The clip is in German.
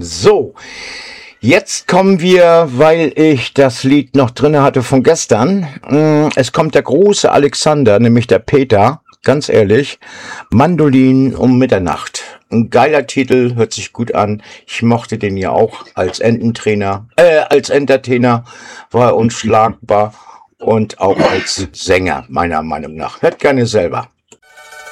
So, jetzt kommen wir, weil ich das Lied noch drinne hatte von gestern. Es kommt der große Alexander, nämlich der Peter, ganz ehrlich. Mandolin um Mitternacht. Ein geiler Titel, hört sich gut an. Ich mochte den ja auch als als Entertainer war er unschlagbar und auch als Sänger, meiner Meinung nach. Hört gerne selber.